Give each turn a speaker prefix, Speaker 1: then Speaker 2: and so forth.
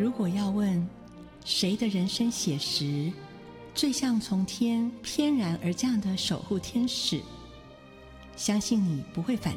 Speaker 1: 如果要问谁的人生写实最像从天翩然而降的守护天使，相信你不会反